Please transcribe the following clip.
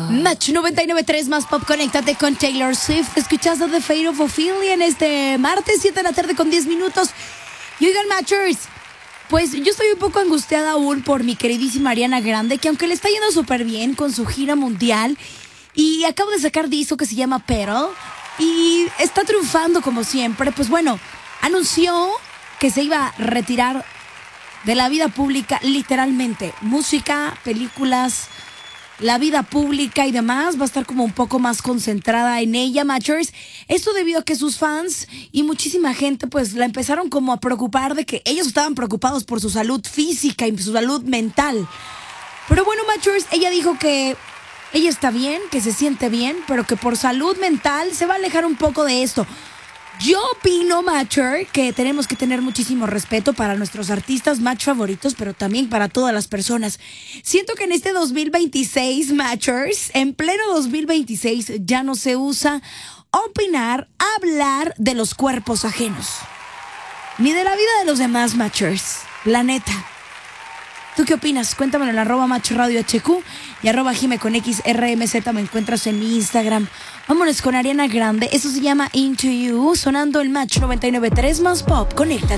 Match 99.3 más pop, conéctate con Taylor Swift. Escuchando The Fate of Ophelia en este martes 7 de la tarde con 10 minutos. Y oigan, Matchers, pues yo estoy un poco angustiada aún por mi queridísima Ariana Grande, que aunque le está yendo súper bien con su gira mundial y acabo de sacar disco que se llama Pearl y está triunfando como siempre, pues bueno, anunció que se iba a retirar de la vida pública, literalmente. Música, películas, la vida pública y demás, va a estar como un poco más concentrada en ella, Matchers. Esto debido a que sus fans y muchísima gente pues la empezaron como a preocupar de que ellos estaban preocupados por su salud física y su salud mental. Pero bueno, Matchers, ella dijo que ella está bien, que se siente bien, pero que por salud mental se va a alejar un poco de esto. Yo opino, Matcher, que tenemos que tener muchísimo respeto para nuestros artistas match favoritos, pero también para todas las personas. Siento que en este 2026, Matchers, en pleno 2026, ya no se usa opinar, hablar de los cuerpos ajenos. Ni de la vida de los demás, Matchers. La neta. ¿Tú qué opinas? Cuéntamelo en @MatchRadioHQ y @JimeConXRMZ. Me encuentras en mi Instagram. Vámonos con Ariana Grande. Eso se llama Into You, sonando el Match 99.3 más pop. Conéctate.